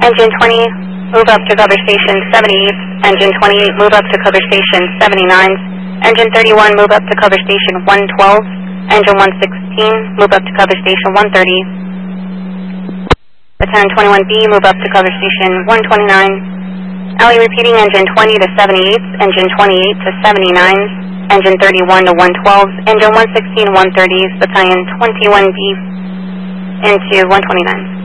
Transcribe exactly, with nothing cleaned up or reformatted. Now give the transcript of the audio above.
Engine twenty, move up to cover station seventy-eight. Engine twenty-eight, move up to cover station seventy-nine. Engine thirty-one, move up to cover station one twelve. Engine one sixteen, move up to cover station one thirty. Battalion twenty-one B, move up to cover station one twenty-nine. Alley repeating, engine twenty to seventy-eight, engine twenty-eight to seventy-nine, engine thirty-one to one twelve, engine one sixteen, one thirty, battalion twenty-one B into one twenty-nine.